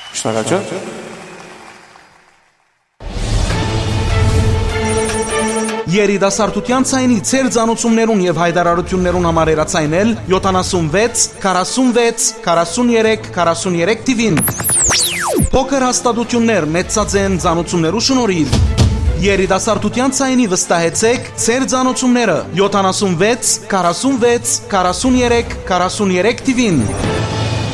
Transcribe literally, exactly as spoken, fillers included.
Շնորհակալ։ Երիտասարդության ցայնի ծեր ծանուցումներուն եւ հայտարարություններուն համար երացայնել յոթանասունվեց քառասունվեց քառասուներեք քառասուներեք տիվին։ Փոքր հաստատություններ մեծածեն ծանուցումներու շնորհիվ։ Երիտասարդության ցայնի վստահեցեք ծեր ծանուցումները յոթանասունվեց քառասունվեց քառասուներեք քառասուներեք տիվին։